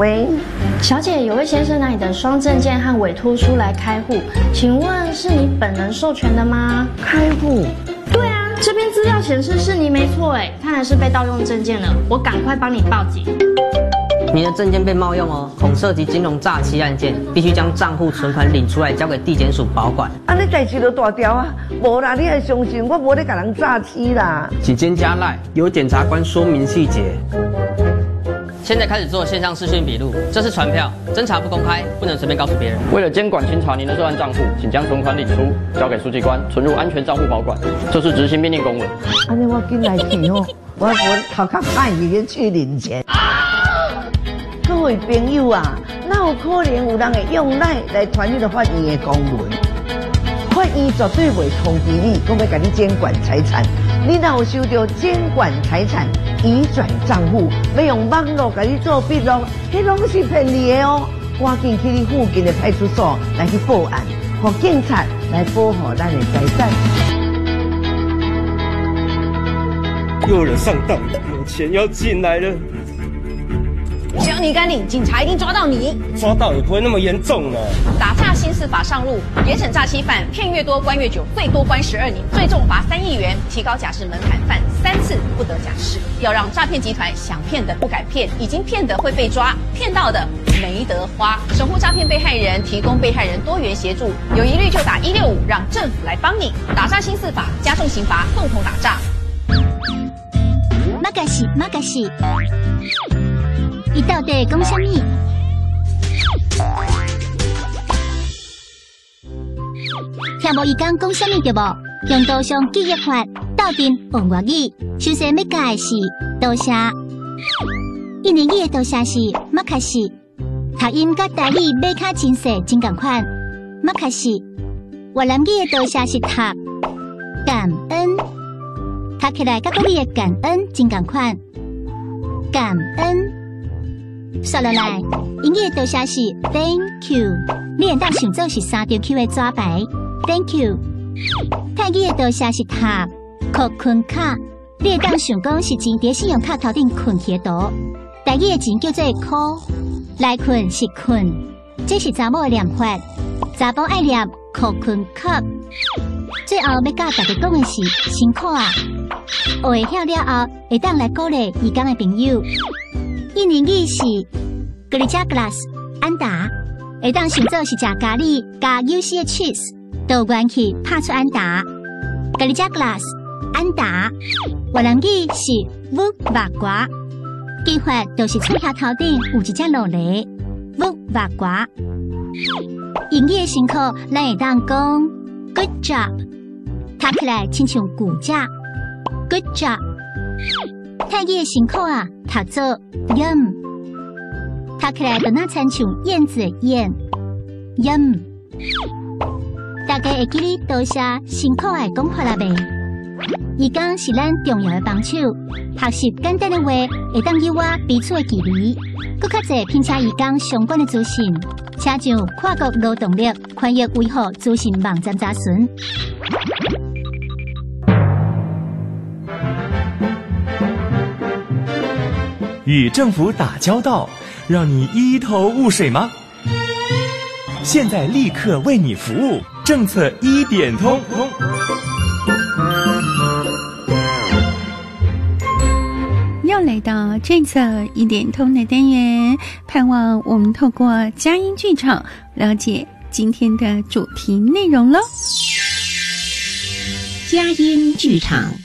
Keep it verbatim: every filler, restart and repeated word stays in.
喂， 小姐，有位先生拿你的双证件和委托书来开户，请问是你本人授权的吗？ 开户？ 对啊，这边资料显示是你没错哎，看来是被盗用证件了，我赶快帮你报警。 你的证件被冒用哦，恐涉及金融诈欺案件，必须将账户存款领出来交给地检署保管。 啊，你代志都大条啊，无啦，你要相信我，无咧甲人诈欺啦。 请先加赖，由检察官说明细节。 现在开始做线上视讯笔录，这是传票，侦查不公开，不能随便告诉别人。 为了监管清查您的涉案账户，请将存款领出，交给书记官存入安全账户保管。这是执行命令公文。 安尼我紧来去哦，我我头壳歹去去领钱。各位朋友啊，哪有可能有人会用赖来传你的法院的公文？法院绝对袂通知你，讲要甲你监管财产。你若有收到监管财产移转账户，要用网络甲你做笔录，迄拢是骗你的哦！赶紧去你附近的派出所来去报案，让警察来保护咱的财产。 又有人上当，有钱要进来了。 只要你敢领，警察一定抓到你。 抓到也不会那么严重呢。 打诈新四法上路，严惩诈欺犯，骗越多关越久，最多关十二年，最重罚三亿元，提高假释门槛，犯三次不得假释。要让诈骗集团想骗的不敢骗，已经骗的会被抓，骗到的没得花。守护诈骗被害人，提供被害人多元协助，有疑虑就打一六五，让政府来帮你。打诈新四法，加重刑罚，共同打诈。 马嘎西马嘎西。伊到底讲什么？听无伊讲讲什么对无？用刀上记忆法，斗阵用外语。首先要教的是刀下，印尼语的刀下是马卡西，读音甲台语马卡真细真共款。马卡西，越南语的刀下是读感恩，读起来甲国语的感恩真共款。感恩。刷落来，英语多写是 Thank you， 你会当想做是三条 Q 的纸牌 Thank you。泰语的多写是塔扣困卡，你会当想讲是钱伫信用卡头顶困起的图。台语的钱叫做箍，来困是困，这是查某的念法，查甫爱念扣困卡。最后要教大家讲的是辛苦啊，学会晓了后，会当来鼓励义工的朋友。印尼语是 Gerija Glass 安达，会当想做是食咖喱加 U C 的 cheese， 倒元去拍出安达 Gerija Glass 安达。越南语是 Vu Va Gua， 记法就是嘴下头顶有一只落雷 Vu Va Gua。英语的辛苦，咱会当讲 Good job， 读起来亲像骨架 Good job。泰语的辛苦啊，读做 yum， 读起来就那亲像燕子的燕 yum。大家会记哩多谢辛苦的讲法啦呗。伊讲是咱重要的帮手，学习简单的话，会当有我彼此的距离。更较侪拼车伊讲相关的资讯，请上跨国劳动力宽裕维护资讯网站查询。 与政府打交道，让你一头雾水吗？现在立刻为你服务，政策一点通。 又来到政策一点通的单元，盼望我们透过佳音剧场了解今天的主题内容咯。 佳音剧场。